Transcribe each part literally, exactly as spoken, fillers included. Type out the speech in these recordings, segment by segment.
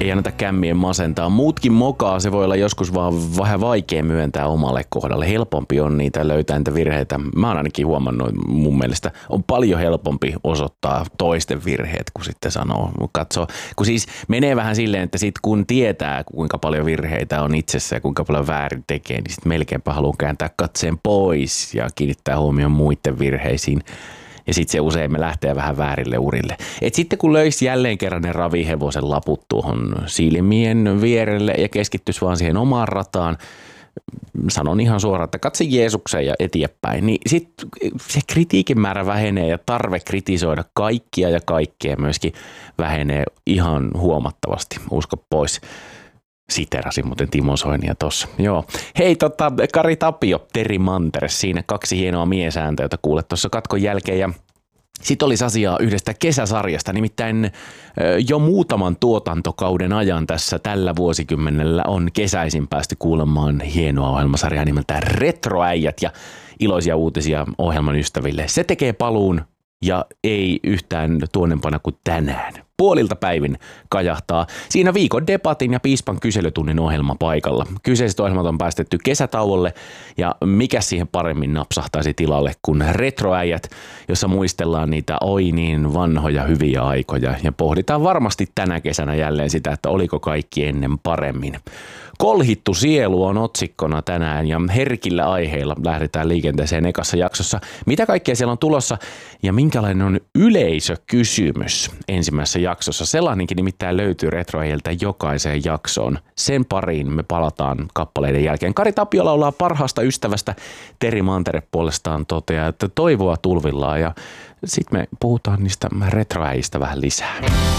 Ei anneta kämmien masentaa. Muutkin mokaa, se voi olla joskus vaan vähän vaikea myöntää omalle kohdalle. Helpompi on niitä löytää niitä virheitä. Mä oon ainakin huomannut, mun mielestä on paljon helpompi osoittaa toisten virheet, kun sitten sanoo, katsoo. Kun siis menee vähän silleen, että sit kun tietää, kuinka paljon virheitä on itsessä ja kuinka paljon väärin tekee, niin sitten melkeinpä haluaa kääntää katseen pois ja kiinnittää huomioon muiden virheisiin. Ja sitten se usein me lähtee vähän väärille urille. Et sitten kun löisi jälleen kerran ne ravihevosen laput tuohon silmien vierelle ja keskittyisi vaan siihen omaan rataan, sanon ihan suoraan, että katse Jeesukseen ja eteenpäin, niin sitten se kritiikin määrä vähenee ja tarve kritisoida kaikkia ja kaikkea myöskin vähenee ihan huomattavasti. Usko pois. Siterasin muuten Timo Soinia tossa. Joo. Hei, tota, Kari Tapio, Teri Manteres, siinä kaksi hienoa miesääntä, jota kuulet tuossa katkon jälkeen. Ja sitten olisi asiaa yhdestä kesäsarjasta, nimittäin jo muutaman tuotantokauden ajan tässä tällä vuosikymmenellä on kesäisin päästy kuulemaan hienoa ohjelmasarjaa nimeltään Retroäijät ja iloisia uutisia ohjelman ystäville. Se tekee paluun ja ei yhtään tuonnempana kuin tänään. Puolilta päivin kajahtaa siinä viikon debatin ja piispan kyselytunnin ohjelma paikalla. Kyseiset ohjelmat on päästetty kesätauolle ja mikä siihen paremmin napsahtaisi tilalle kuin Retroäijät, jossa muistellaan niitä oi niin vanhoja hyviä aikoja ja pohditaan varmasti tänä kesänä jälleen sitä, että oliko kaikki ennen paremmin. Kolhittu sielu on otsikkona tänään ja herkillä aiheilla lähdetään liikenteeseen ekassa jaksossa. Mitä kaikkea siellä on tulossa ja minkälainen on yleisökysymys ensimmäisessä jaksossa? Sellainenkin nimittäin löytyy Retroäijiltä jokaiseen jaksoon. Sen pariin me palataan kappaleiden jälkeen. Kari Tapio laulaa parhaasta ystävästä. Teri Mantere puolestaan toteaa, että toivoa tulvillaan ja sitten me puhutaan niistä Retroäijistä vähän lisää.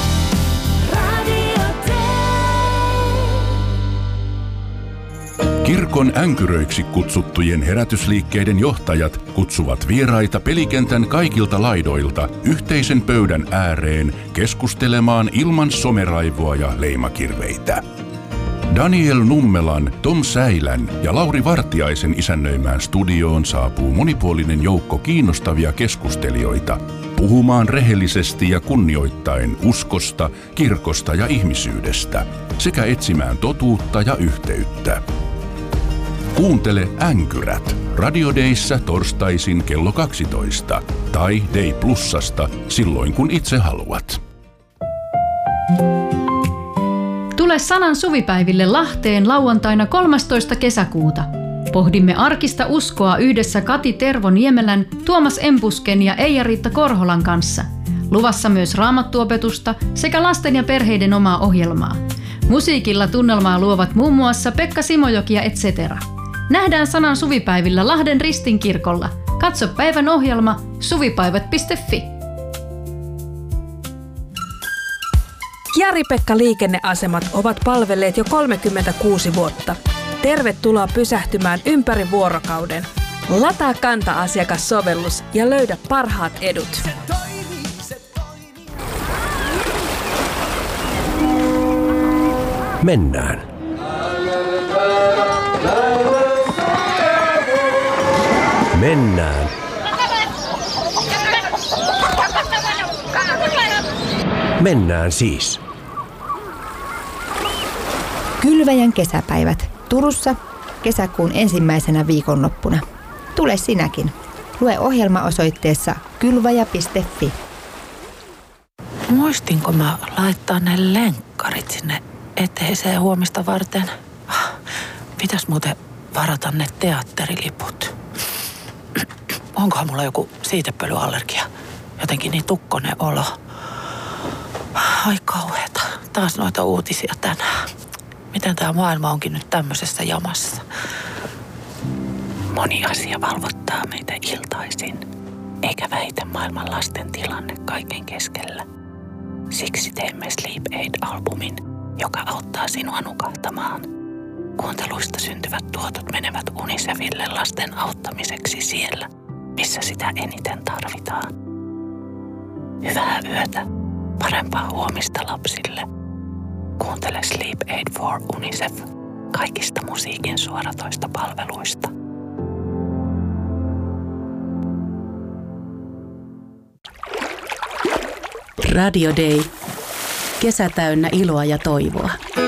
Kirkon änkyröiksi kutsuttujen herätysliikkeiden johtajat kutsuvat vieraita pelikentän kaikilta laidoilta yhteisen pöydän ääreen keskustelemaan ilman someraivoa ja leimakirveitä. Daniel Nummelan, Tom Säilän ja Lauri Vartiaisen isännöimään studioon saapuu monipuolinen joukko kiinnostavia keskustelijoita puhumaan rehellisesti ja kunnioittaen uskosta, kirkosta ja ihmisyydestä sekä etsimään totuutta ja yhteyttä. Kuuntele Änkyrät Radio Dayssä torstaisin kello kaksitoista tai Day Plusasta silloin kun itse haluat. Tule Sanan suvipäiville Lahteen lauantaina kolmastoista kesäkuuta. Pohdimme arkista uskoa yhdessä Kati Tervo-Niemelän, Tuomas Empusken ja Eija-Riitta Korholan kanssa. Luvassa myös raamattuopetusta sekä lasten ja perheiden omaa ohjelmaa. Musiikilla tunnelmaa luovat muun muassa Pekka Simojoki ja et cetera. Nähdään Sanan suvipäivillä Lahden Ristinkirkolla. Katso päivän ohjelma suvipäivät piste fi. Jari-Pekka Liikenneasemat ovat palvelleet jo kolmekymmentäkuusi vuotta. Tervetuloa pysähtymään ympäri vuorokauden. Lataa Kanta-asiakassovellus ja löydä parhaat edut. Mennään. Mennään. Mennään siis. Kylväjän kesäpäivät Turussa kesäkuun ensimmäisenä viikonloppuna. Tule sinäkin. Lue ohjelma osoitteessa kylväjä piste fi. Muistinko mä laittaa ne lenkkarit sinne eteiseen huomista varten? Pitäis muuten varata ne teatteriliput. Onkohan mulla joku siitepölyallergia? Jotenkin niin tukkonen olo. Ai kauheeta. Taas noita uutisia tänään. Miten tää maailma onkin nyt tämmöisessä jamassa? Moni asia valvottaa meitä iltaisin. Eikä väitä maailman lasten tilanne kaiken keskellä. Siksi teemme Sleep Aid-albumin, joka auttaa sinua nukahtamaan. Kuunteluista syntyvät tuotot menevät Unicefille lasten auttamiseksi siellä, missä sitä eniten tarvitaan. Hyvää yötä, parempaa huomista lapsille. Kuuntele Sleep Aid for Unicef kaikista musiikin suoratoista palveluista. Radio Day. Kesä täynnä iloa ja toivoa.